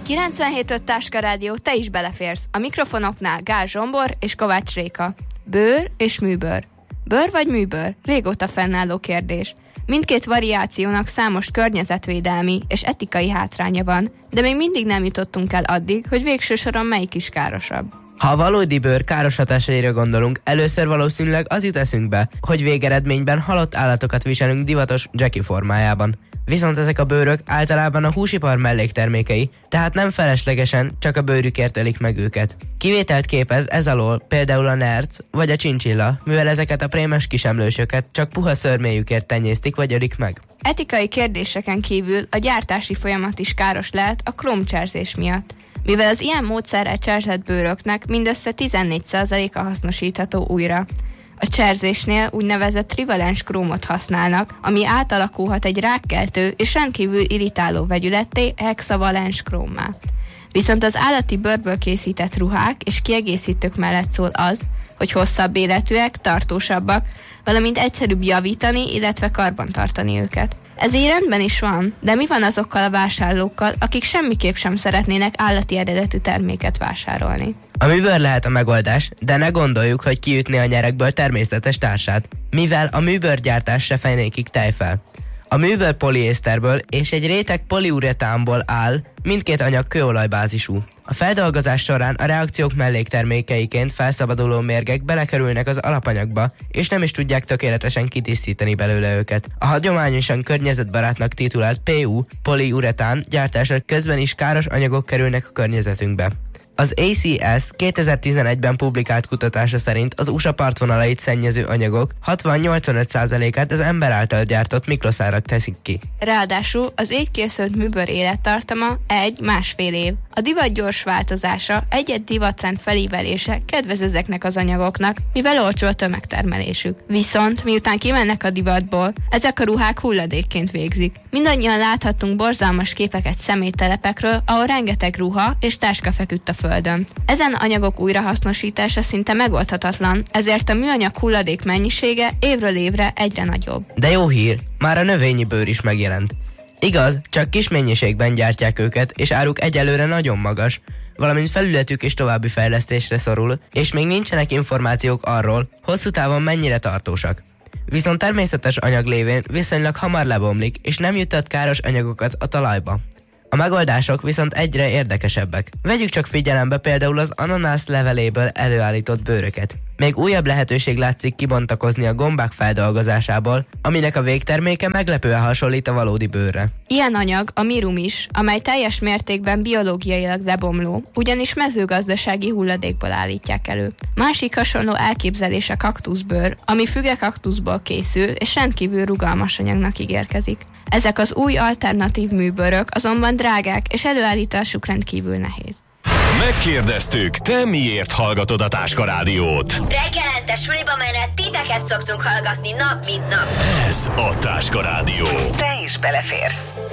97.5 Táska Rádió, te is beleférsz. A mikrofonoknál Gál Zsombor és Kovács Réka. Bőr és műbőr. Bőr vagy műbőr? Régóta fennálló kérdés. Mindkét variációnak számos környezetvédelmi és etikai hátránya van, de még mindig nem jutottunk el addig, hogy végső soron melyik is károsabb. Ha a valódi bőr káros hatásaira gondolunk, először valószínűleg az jut eszünkbe, hogy végeredményben halott állatokat viselünk divatos Jackie formájában. Viszont ezek a bőrök általában a húsipar melléktermékei, tehát nem feleslegesen csak a bőrükért ölik meg őket. Kivételt képez ez alól például a nerc vagy a csincsilla, mivel ezeket a prémes kisemlősöket csak puha szörméjükért tenyésztik vagy ölik meg. Etikai kérdéseken kívül a gyártási folyamat is káros lehet a krómcserzés miatt, mivel az ilyen módszerrel cserzett bőröknek mindössze 14%-a hasznosítható újra. A cserzésnél úgynevezett trivalens krómot használnak, ami átalakulhat egy rákkeltő és rendkívül irritáló vegyületté, hexavalens krómmá. Viszont az állati bőrből készített ruhák és kiegészítők mellett szól az, hogy hosszabb életűek, tartósabbak, valamint egyszerűbb javítani, illetve karbantartani őket. Ez így rendben is van, de mi van azokkal a vásárlókkal, akik semmiképp sem szeretnének állati eredetű terméket vásárolni? A műbőr lehet a megoldás, de ne gondoljuk, hogy kiütni a nyerekből természetes társát, mivel a műbőrgyártás se fenékig tejfel. A műbőr poliészterből és egy réteg poliuretánból áll, mindkét anyag kőolajbázisú. A feldolgozás során a reakciók melléktermékeiként felszabaduló mérgek belekerülnek az alapanyagba, és nem is tudják tökéletesen kitisztítani belőle őket. A hagyományosan környezetbarátnak titulált PU, poliuretán gyártása közben is káros anyagok kerülnek a környezetünkbe. Az ACS 2011-ben publikált kutatása szerint az USA partvonalait szennyező anyagok 60-85%-át az ember által gyártott mikroszárak teszik ki. Ráadásul az így készült műbőr élettartama 1-1,5 év. A divat gyors változása, egy-egy divatrend felívelése kedvez ezeknek az anyagoknak, mivel olcsó a tömegtermelésük. Viszont miután kimennek a divatból, ezek a ruhák hulladékként végzik. Mindannyian láthattunk borzalmas képeket szeméttelepekről, ahol rengeteg ruha és táska feküdt a földön. Ezen anyagok újrahasznosítása szinte megoldhatatlan, ezért a műanyag hulladék mennyisége évről évre egyre nagyobb. De jó hír, már a növényi bőr is megjelent. Igaz, csak kis mennyiségben gyártják őket, és áruk egyelőre nagyon magas, valamint felületük is további fejlesztésre szorul, és még nincsenek információk arról, hosszú távon mennyire tartósak. Viszont természetes anyag lévén viszonylag hamar lebomlik, és nem juttat káros anyagokat a talajba. A megoldások viszont egyre érdekesebbek. Vegyük csak figyelembe például az ananász leveléből előállított bőröket. Még újabb lehetőség látszik kibontakozni a gombák feldolgozásából, aminek a végterméke meglepően hasonlít a valódi bőrre. Ilyen anyag a mirumis, amely teljes mértékben biológiailag lebomló, ugyanis mezőgazdasági hulladékból állítják elő. Másik hasonló elképzelés a kaktuszbőr, ami fügekaktuszból készül és rendkívül rugalmas anyagnak ígérkezik. Ezek az új alternatív műbőrök azonban drágák, és előállításuk rendkívül nehéz. Megkérdeztük, te miért hallgatod a Táska Rádiót? Reggelente suliba menet titeket szoktunk hallgatni nap mint nap. Ez a Táska Rádió. Te is beleférsz.